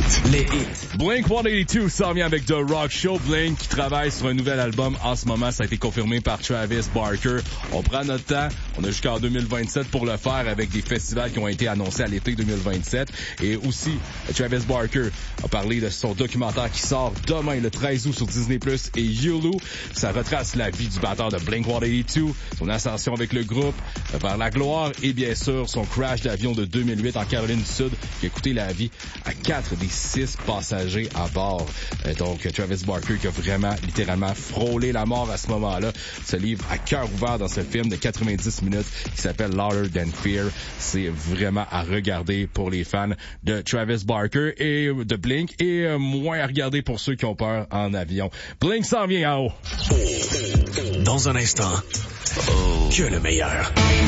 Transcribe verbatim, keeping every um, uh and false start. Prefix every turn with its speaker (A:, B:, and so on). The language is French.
A: hits. Les hits.
B: Blink one eighty-two s'en vient avec The Rock Show. Blink qui travaille sur un nouvel album en ce moment. Ça a été confirmé par Travis Barker. On prend notre temps. On a jusqu'en deux mille vingt-sept pour le faire avec des festivals qui ont été annoncés à l'été deux mille vingt-sept. Et aussi, Travis Barker a parlé de son documentaire qui sort demain, le treize août, sur Disney plus et Hulu. Ça retrace la vie du batteur de Blink one eighty-two, son ascension avec le groupe vers la gloire et bien sûr son crash d'avion de deux mille huit en Caroline du Sud qui a coûté la vie à quatre des six passagers à bord. Donc Travis Barker qui a vraiment littéralement frôlé la mort à ce moment-là se livre à cœur ouvert dans ce film de quatre-vingt-dix minutes qui s'appelle Louder Than Fear. C'est vraiment à regarder pour les fans de Travis Barker et de Blink et moins à regarder pour ceux qui ont peur en avion. Blink s'en vient en haut.
A: Dans un instant, que le meilleur.